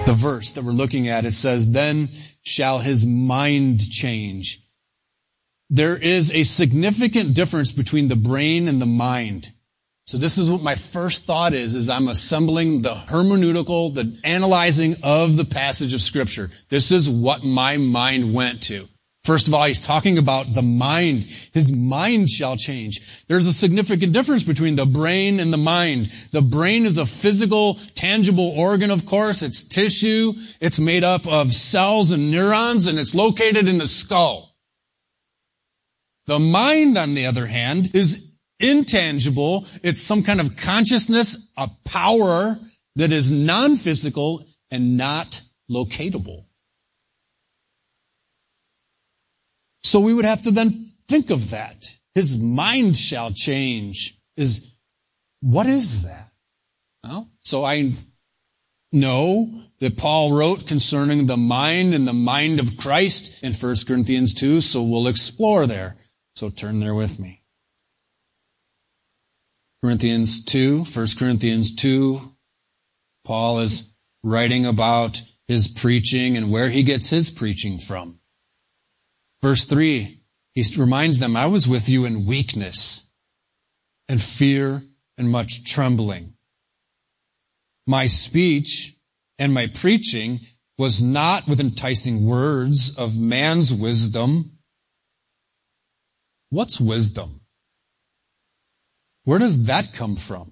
The verse that we're looking at, it says, then shall his mind change. There is a significant difference between the brain and the mind. So this is what my first thought is I'm assembling the hermeneutical, the analyzing of the passage of Scripture. This is what my mind went to. First of all, he's talking about the mind. His mind shall change. There's a significant difference between the brain and the mind. The brain is a physical, tangible organ, of course. It's tissue. It's made up of cells and neurons, and it's located in the skull. The mind, on the other hand, is intangible. It's some kind of consciousness, a power that is non-physical and not locatable. So we would have to then think of that. His mind shall change. What is that? Well, so I know that Paul wrote concerning the mind and the mind of Christ in 1 Corinthians 2, so we'll explore there. So turn there with me. 1 Corinthians 2, Paul is writing about his preaching and where he gets his preaching from. Verse 3, he reminds them, I was with you in weakness and fear and much trembling. My speech and my preaching was not with enticing words of man's wisdom. What's wisdom? Where does that come from?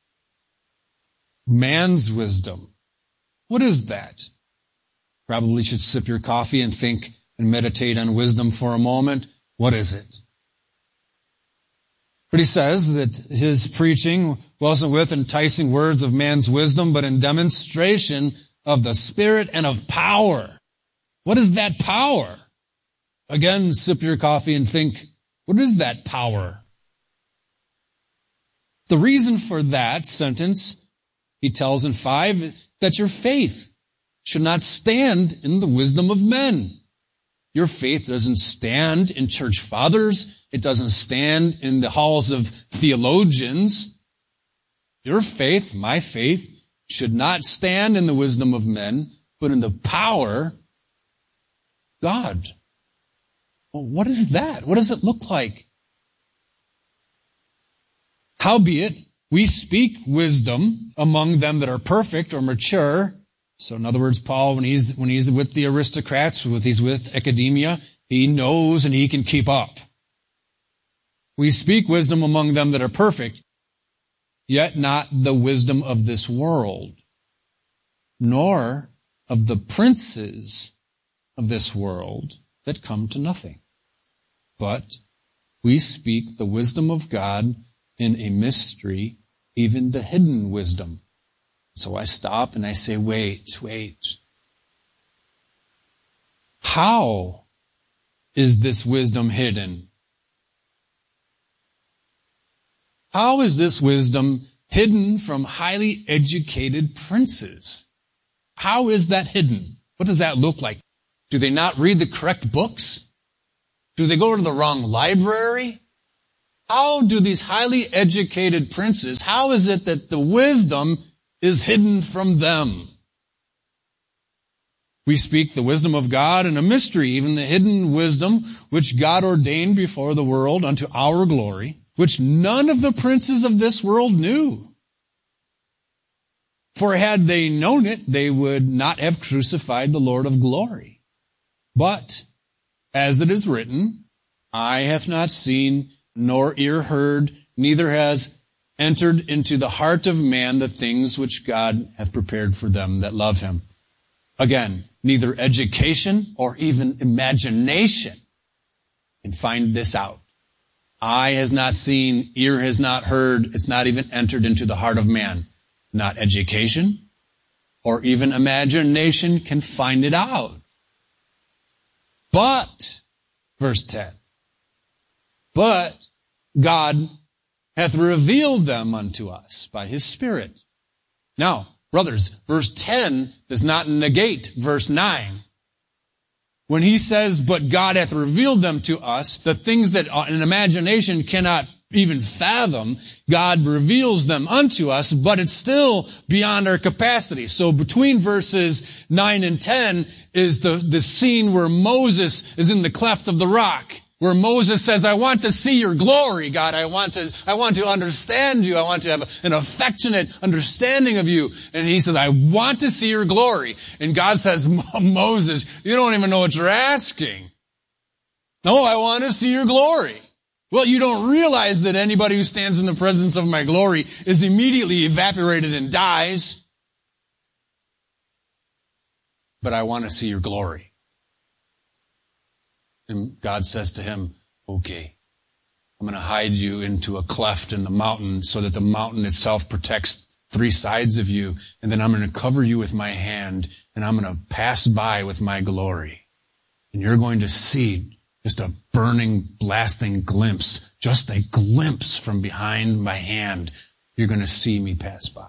Man's wisdom. What is that? Probably should sip your coffee and think and meditate on wisdom for a moment. What is it? But he says that his preaching wasn't with enticing words of man's wisdom, but in demonstration of the Spirit and of power. What is that power? Again, sip your coffee and think, what is that power? The reason for that sentence, he tells in 5, that your faith should not stand in the wisdom of men. Your faith doesn't stand in church fathers. It doesn't stand in the halls of theologians. Your faith, my faith, should not stand in the wisdom of men, but in the power of God. Well, what is that? What does it look like? Howbeit, we speak wisdom among them that are perfect or mature. So in other words, Paul, when he's with the aristocrats, he's with academia, he knows and he can keep up. We speak wisdom among them that are perfect, yet not the wisdom of this world, nor of the princes of this world that come to nothing. But we speak the wisdom of God in a mystery, even the hidden wisdom. So I stop and I say, wait. How is this wisdom hidden? How is this wisdom hidden from highly educated princes? How is that hidden? What does that look like? Do they not read the correct books? Do they go to the wrong library? How do these highly educated princes, how is it that the wisdom is hidden from them? We speak the wisdom of God in a mystery, even the hidden wisdom which God ordained before the world unto our glory, which none of the princes of this world knew. For had they known it, they would not have crucified the Lord of glory. But, as it is written, eye hath not seen, nor ear heard, neither has entered into the heart of man the things which God hath prepared for them that love him. Again, neither education or even imagination can find this out. Eye has not seen, ear has not heard, it's not even entered into the heart of man. Not education or even imagination can find it out. But, verse 10, but God hath revealed them unto us by his Spirit. Now, brothers, verse 10 does not negate verse 9. When he says, but God hath revealed them to us, the things that an imagination cannot even fathom. God reveals them unto us, but it's still beyond our capacity. So between verses 9 and 10 is the scene where Moses is in the cleft of the rock, where Moses says, I want to see your glory, God. I want to understand you. I want to have an affectionate understanding of you. And he says, I want to see your glory. And God says, Moses, you don't even know what you're asking. No, I want to see your glory. Well, you don't realize that anybody who stands in the presence of my glory is immediately evaporated and dies. But I want to see your glory. And God says to him, okay, I'm going to hide you into a cleft in the mountain so that the mountain itself protects 3 sides of you. And then I'm going to cover you with my hand and I'm going to pass by with my glory. And you're going to see just a burning, blasting glimpse, just a glimpse from behind my hand. You're going to see me pass by.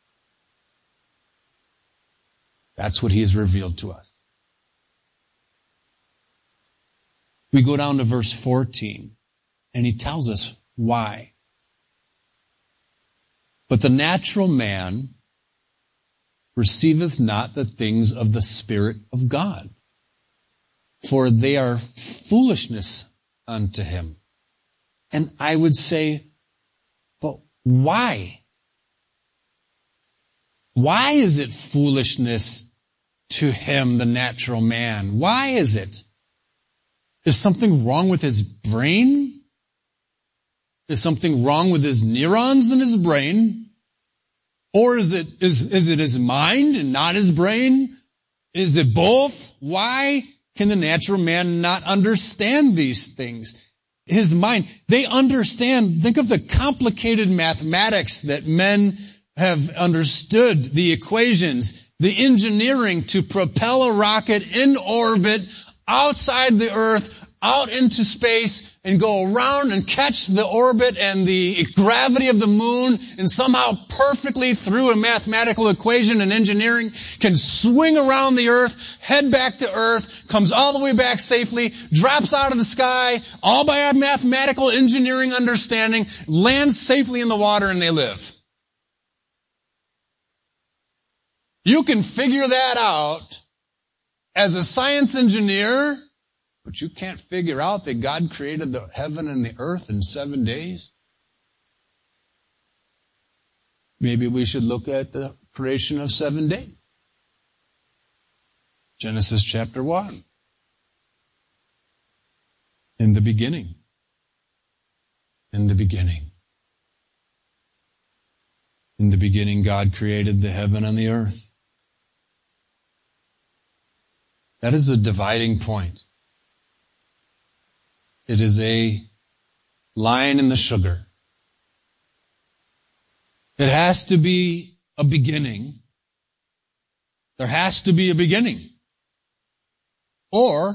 That's what he has revealed to us. We go down to verse 14, and he tells us why. But the natural man receiveth not the things of the Spirit of God, for they are foolishness unto him. And I would say, but why? Why is it foolishness to him, the natural man? Why is it? Is something wrong with his brain? Is something wrong with his neurons in his brain? Or is it his mind and not his brain? Is it both? Why can the natural man not understand these things? His mind, they understand, think of the complicated mathematics that men have understood, the equations, the engineering to propel a rocket in orbit outside the earth, out into space, and go around and catch the orbit and the gravity of the moon, and somehow perfectly through a mathematical equation and engineering can swing around the earth, head back to earth, comes all the way back safely, drops out of the sky, all by a mathematical engineering understanding, lands safely in the water, and they live. You can figure that out as a science engineer, but you can't figure out that God created the heaven and the earth in 7 days. Maybe we should look at the creation of 7 days. Genesis chapter 1. In the beginning. In the beginning. In the beginning, God created the heaven and the earth. That is a dividing point. It is a line in the sugar. It has to be a beginning. There has to be a beginning. Or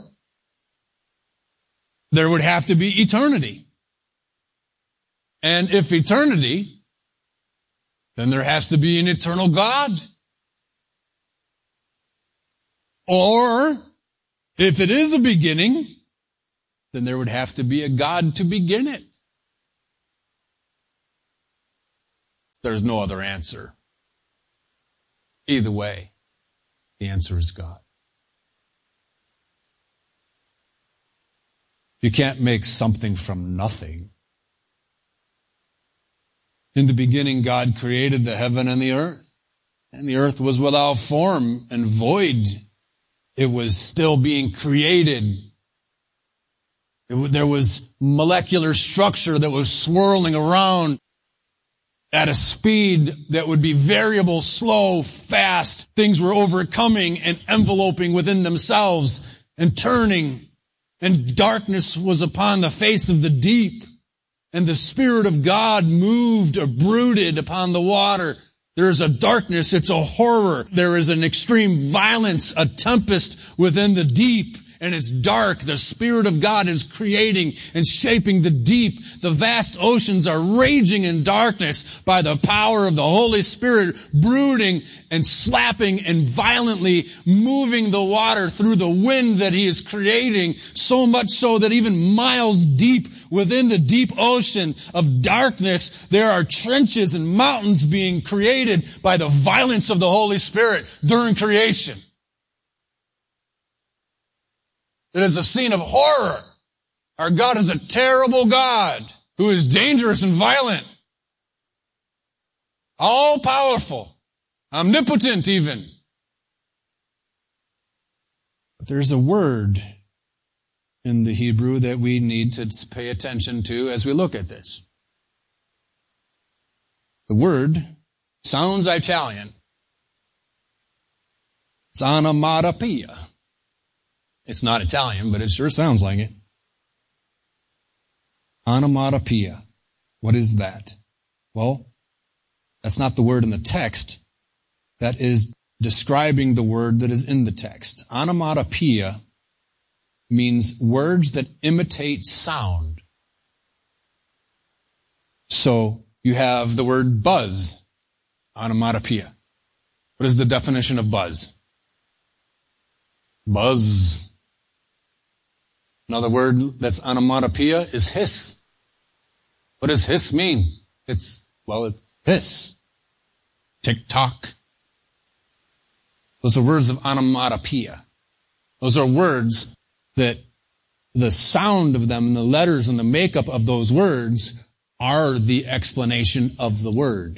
there would have to be eternity. And if eternity, then there has to be an eternal God. Or, if it is a beginning, then there would have to be a God to begin it. There's no other answer. Either way, the answer is God. You can't make something from nothing. In the beginning, God created the heaven and the earth. And the earth was without form and void. It was still being created. There was molecular structure that was swirling around at a speed that would be variable, slow, fast. Things were overcoming and enveloping within themselves and turning. And darkness was upon the face of the deep. And the Spirit of God moved or brooded upon the water. There is a darkness, it's a horror. There is an extreme violence, a tempest within the deep. and it's dark. The Spirit of God is creating and shaping the deep. The vast oceans are raging in darkness by the power of the Holy Spirit, brooding and slapping and violently moving the water through the wind that He is creating, so much so that even miles deep within the deep ocean of darkness, there are trenches and mountains being created by the violence of the Holy Spirit during creation. It is a scene of horror. Our God is a terrible God who is dangerous and violent, all-powerful, omnipotent even. But there's a word in the Hebrew that we need to pay attention to as we look at this. The word sounds Italian. It's onomatopoeia. It's not Italian, but it sure sounds like it. Onomatopoeia. What is that? Well, that's not the word in the text. That is describing the word that is in the text. Onomatopoeia means words that imitate sound. So you have the word buzz, onomatopoeia. What is the definition of buzz? Buzz. Another word that's onomatopoeia is hiss. What does hiss mean? It's hiss. Tick-tock. Those are words of onomatopoeia. Those are words that the sound of them and the letters and the makeup of those words are the explanation of the word.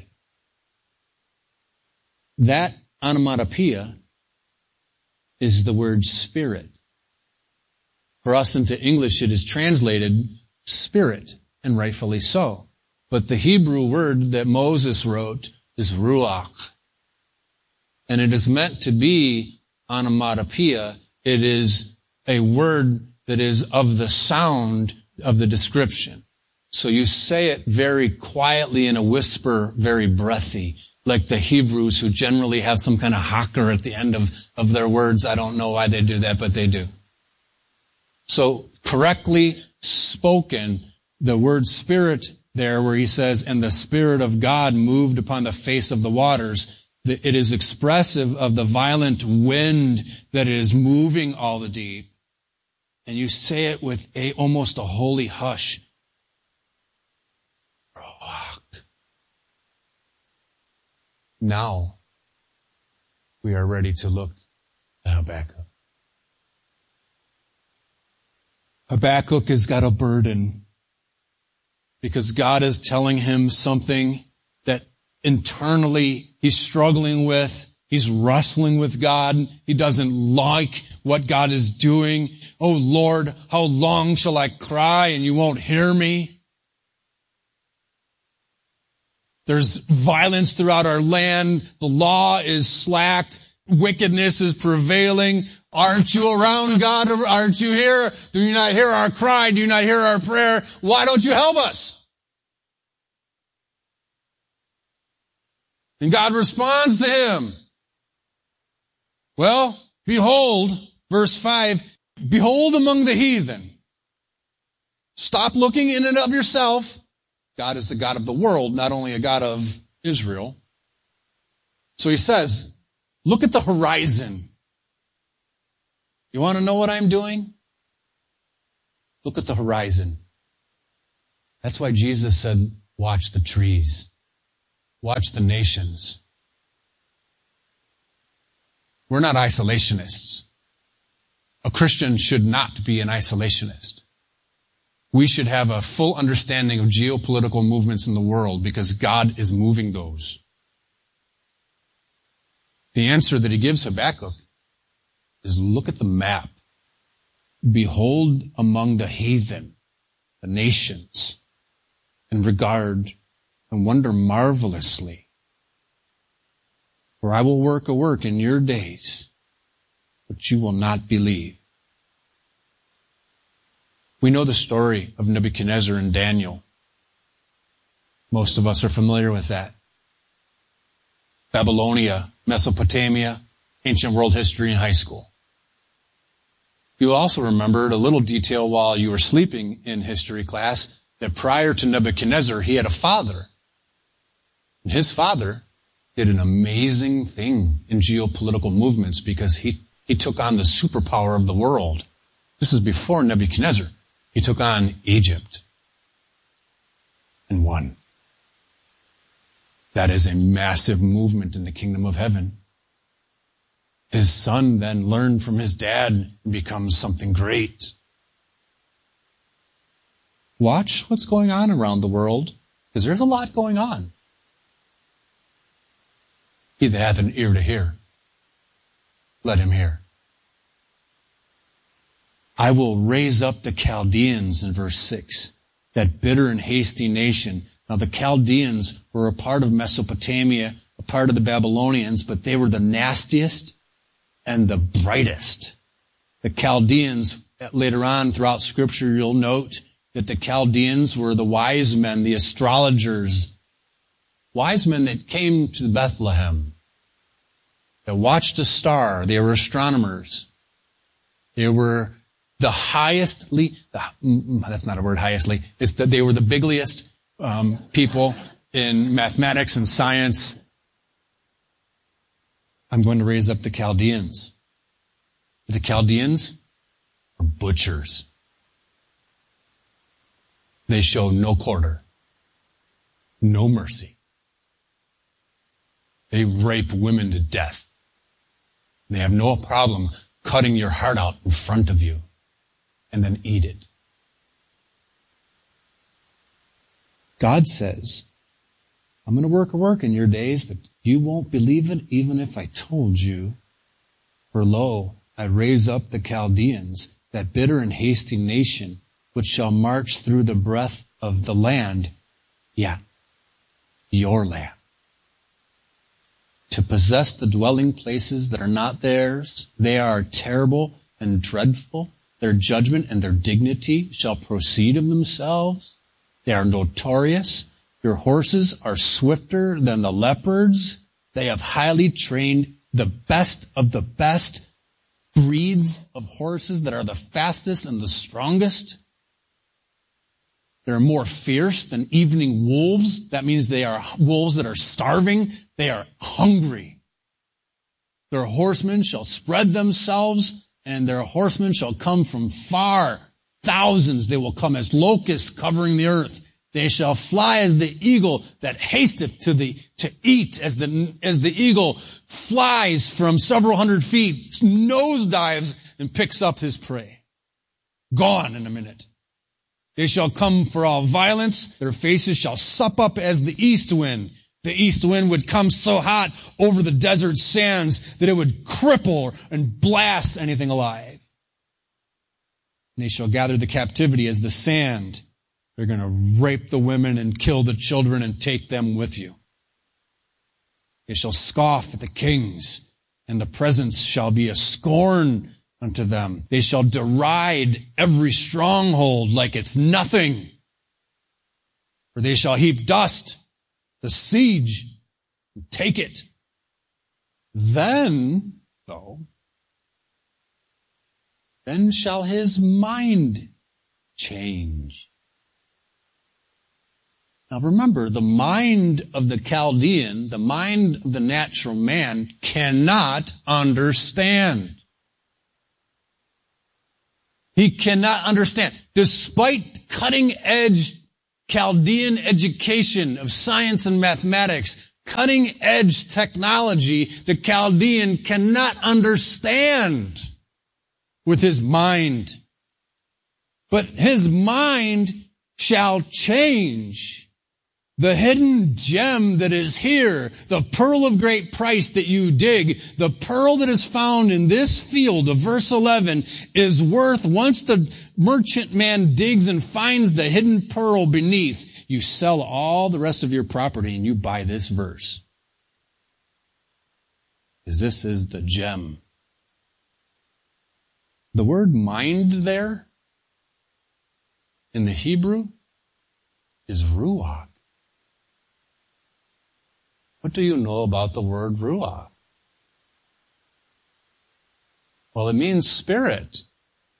That onomatopoeia is the word spirit. For us into English, it is translated spirit, and rightfully so. But the Hebrew word that Moses wrote is ruach. And it is meant to be onomatopoeia. It is a word that is of the sound of the description. So you say it very quietly in a whisper, very breathy, like the Hebrews who generally have some kind of hacker at the end of their words. I don't know why they do that, but they do. So correctly spoken, the word spirit there where he says, and the Spirit of God moved upon the face of the waters, it is expressive of the violent wind that is moving all the deep. And you say it with almost a holy hush. Now we are ready to look at Habakkuk. Habakkuk has got a burden because God is telling him something that internally he's struggling with. He's wrestling with God. He doesn't like what God is doing. Oh Lord, how long shall I cry and you won't hear me? There's violence throughout our land. The law is slacked. Wickedness is prevailing. Aren't you around, God? Aren't you here? Do you not hear our cry? Do you not hear our prayer? Why don't you help us? And God responds to him. Well, behold, verse 5, behold among the heathen. Stop looking in and of yourself. God is the God of the world, not only a God of Israel. So he says, look at the horizon. You want to know what I'm doing? Look at the horizon. That's why Jesus said, watch the trees. Watch the nations. We're not isolationists. A Christian should not be an isolationist. We should have a full understanding of geopolitical movements in the world because God is moving those. The answer that he gives Habakkuk is look at the map. Behold among the heathen, the nations, and regard and wonder marvelously. For I will work a work in your days, which you will not believe. We know the story of Nebuchadnezzar and Daniel. Most of us are familiar with that. Babylonia, Mesopotamia, ancient world history in high school. You also remembered a little detail while you were sleeping in history class that prior to Nebuchadnezzar, he had a father. And his father did an amazing thing in geopolitical movements because he took on the superpower of the world. This is before Nebuchadnezzar. He took on Egypt and won. That is a massive movement in the kingdom of heaven. His son then learned from his dad and becomes something great. Watch what's going on around the world, because there's a lot going on. He that hath an ear to hear, let him hear. I will raise up the Chaldeans in verse 6, that bitter and hasty nation. Now the Chaldeans were a part of Mesopotamia, a part of the Babylonians, but they were the nastiest and the brightest. The Chaldeans, later on throughout Scripture, you'll note that the Chaldeans were the wise men, the astrologers, wise men that came to Bethlehem, that watched a star. They were astronomers. They were the highestly, that's not a word, highestly, it's that they were the bigliest people in mathematics and science. I'm going to raise up the Chaldeans. The Chaldeans are butchers. They show no quarter, no mercy. They rape women to death. They have no problem cutting your heart out in front of you and then eat it. God says, I'm going to work a work in your days, but you won't believe it even if I told you. For lo, I raise up the Chaldeans, that bitter and hasty nation, which shall march through the breadth of the land, your land, to possess the dwelling places that are not theirs. They are terrible and dreadful. Their judgment and their dignity shall proceed of themselves. They are notorious. Your horses are swifter than the leopards. They have highly trained the best of the best breeds of horses that are the fastest and the strongest. They're more fierce than evening wolves. That means they are wolves that are starving. They are hungry. Their horsemen shall spread themselves, and their horsemen shall come from far. Thousands they will come as locusts covering the earth. They shall fly as the eagle that hasteth to eat, as the eagle flies from several hundred feet, nosedives, and picks up his prey. Gone in a minute. They shall come for all violence. Their faces shall sup up as the east wind. The east wind would come so hot over the desert sands that it would cripple and blast anything alive. And they shall gather the captivity as the sand. They're going to rape the women and kill the children and take them with you. They shall scoff at the kings, and the presence shall be a scorn unto them. They shall deride every stronghold like it's nothing. For they shall heap dust, the siege, and take it. Then shall his mind change. Now remember, the mind of the Chaldean, the mind of the natural man, cannot understand. He cannot understand. Despite cutting-edge Chaldean education of science and mathematics, cutting-edge technology, the Chaldean cannot understand with his mind. But his mind shall change. The hidden gem that is here, the pearl of great price that you dig, the pearl that is found in this field of verse 11 is worth, once the merchant man digs and finds the hidden pearl beneath, you sell all the rest of your property and you buy this verse. Because this is the gem. The word mind there in the Hebrew is ruach. What do you know about the word ruach? Well, it means spirit.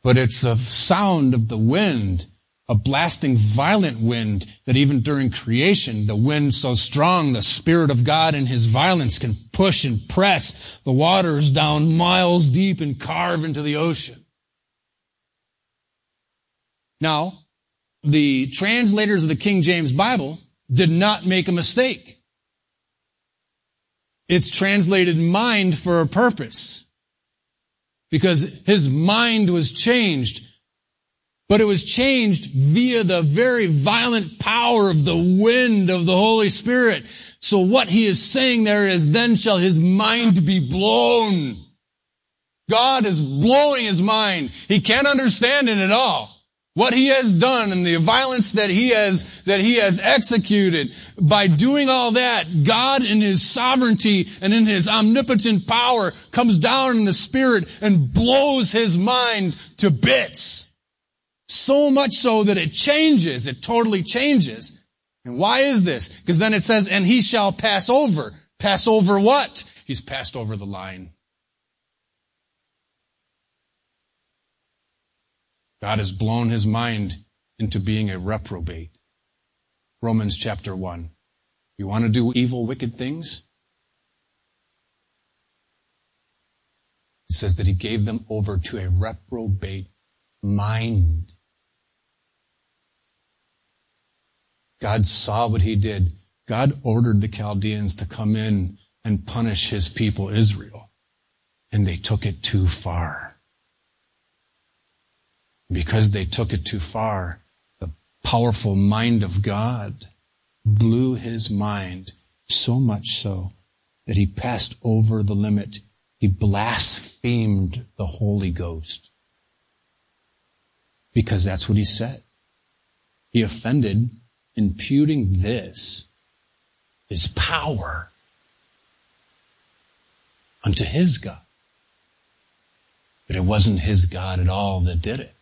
but it's a sound of the wind, a blasting violent wind that even during creation, the wind so strong, the Spirit of God in His violence can push and press the waters down miles deep and carve into the ocean. Now, the translators of the King James Bible did not make a mistake. It's translated mind for a purpose, because his mind was changed. But it was changed via the very violent power of the wind of the Holy Spirit. So what he is saying there is, then shall his mind be blown. God is blowing his mind. He can't understand it at all. What he has done and the violence that he has executed, by doing all that, God in his sovereignty and in his omnipotent power comes down in the Spirit and blows his mind to bits. So much so that it totally changes. And why is this? Because then it says, and he shall pass over. Pass over what? He's passed over the line. God has blown his mind into being a reprobate. Romans chapter 1. You want to do evil, wicked things? It says that he gave them over to a reprobate mind. God saw what he did. God ordered the Chaldeans to come in and punish his people Israel. And they took it too far. Because they took it too far, the powerful mind of God blew his mind, so much so that he passed over the limit. He blasphemed the Holy Ghost. Because that's what he said. He offended, imputing this, his power, unto his God. But it wasn't his God at all that did it.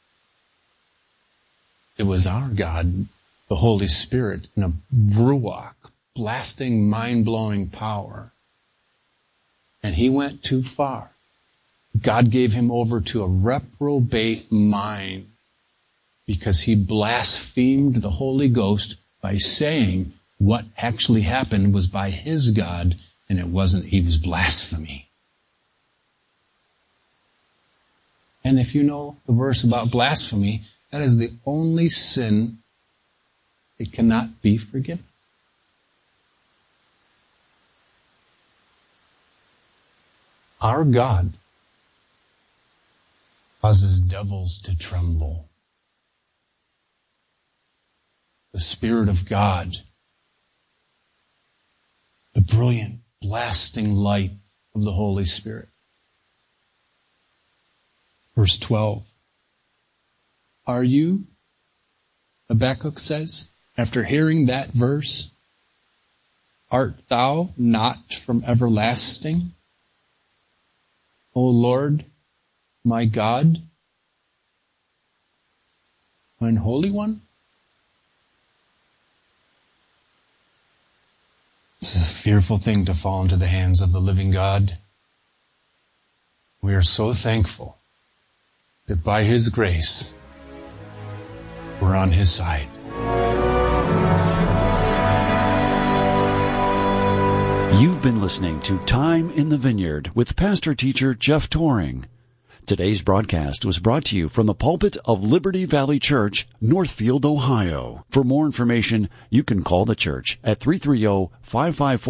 It was our God, the Holy Spirit, in a ruach, blasting, mind-blowing power. And he went too far. God gave him over to a reprobate mind because he blasphemed the Holy Ghost by saying what actually happened was by his God, and it wasn't. He was blasphemy. And if you know the verse about blasphemy, that is the only sin that cannot be forgiven. Our God causes devils to tremble. The Spirit of God, the brilliant, blasting light of the Holy Spirit. Verse 12. Are you, Habakkuk says, after hearing that verse, art thou not from everlasting, O Lord, my God, mine Holy One? It's a fearful thing to fall into the hands of the living God. We are so thankful that by his grace, we're on his side. You've been listening to Time in the Vineyard with pastor-teacher Jeff Toring. Today's broadcast was brought to you from the pulpit of Liberty Valley Church, Northfield, Ohio. For more information, you can call the church at 330-554